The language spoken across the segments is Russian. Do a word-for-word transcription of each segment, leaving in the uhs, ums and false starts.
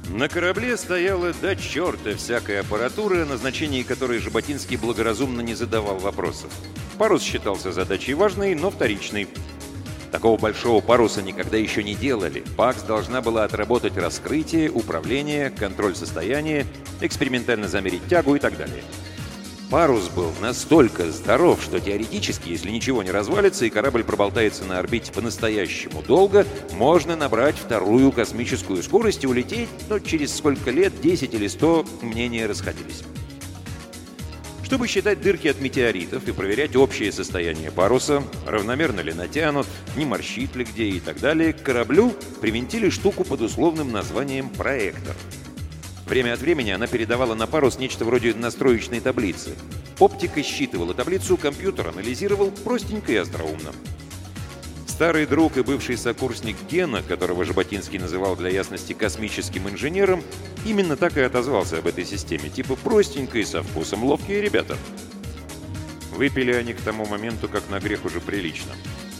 На корабле стояла до черта всякая аппаратура, о назначении которой Жаботинский благоразумно не задавал вопросов. Парус считался задачей важной, но вторичной. Такого большого паруса никогда еще не делали. ПАКС должна была отработать раскрытие, управление, контроль состояния, экспериментально замерить тягу и так далее. Парус был настолько здоров, что теоретически, если ничего не развалится и корабль проболтается на орбите по-настоящему долго, можно набрать вторую космическую скорость и улететь, но через сколько лет, десять или сто, мнения расходились. Чтобы считать дырки от метеоритов и проверять общее состояние паруса, равномерно ли натянут, не морщит ли где и так далее, к кораблю привинтили штуку под условным названием «проектор». Время от времени она передавала на парус нечто вроде настроечной таблицы. Оптика считывала таблицу, компьютер анализировал простенько и остроумно. Старый друг и бывший сокурсник Гена, которого Жаботинский называл для ясности космическим инженером, именно так и отозвался об этой системе. Типа простенько и со вкусом, ловкие ребята. Выпили они к тому моменту, как на грех, уже прилично.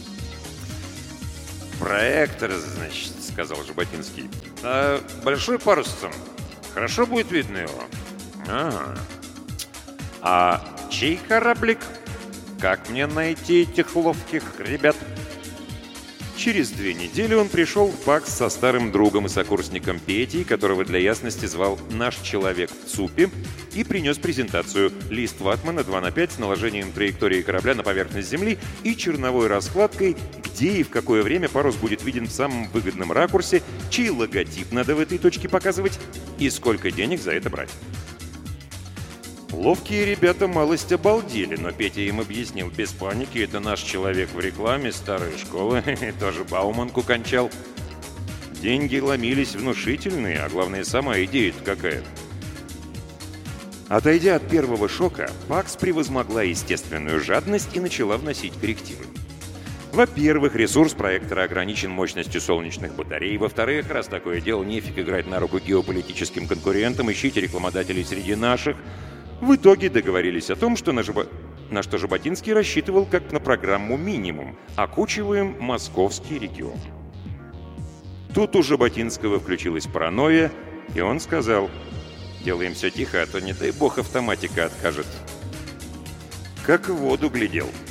«Проектор, значит», — сказал Жаботинский. «А большой парус-то? Хорошо будет видно его?» «Ага. А чей кораблик? Как мне найти этих ловких ребят?» Через две недели он пришел в ПАКС со старым другом и сокурсником Петей, которого для ясности звал «Наш человек в ЦУПе», и принес презентацию: лист ватмана два на пять с наложением траектории корабля на поверхность Земли и черновой раскладкой, где и в какое время парус будет виден в самом выгодном ракурсе, чей логотип надо в этой точке показывать и сколько денег за это брать. Ловкие ребята малость обалдели, но Петя им объяснил: без паники, это наш человек в рекламе, старой школы, тоже Бауманку кончал. Деньги ломились внушительные, а главное, сама идея-то какая. Отойдя от первого шока, ПАКС превозмогла естественную жадность и начала вносить коррективы. Во-первых, ресурс проектора ограничен мощностью солнечных батарей. Во-вторых, раз такое дело, нефиг играть на руку геополитическим конкурентам, ищите рекламодателей среди наших. В итоге договорились о том, что на, Жабо... на что Жаботинский рассчитывал как на программу «Минимум». Окучиваем московский регион. Тут у Жаботинского включилась паранойя, и он сказал: «Делаем все тихо, а то, не дай бог, автоматика откажет». Как в воду глядел.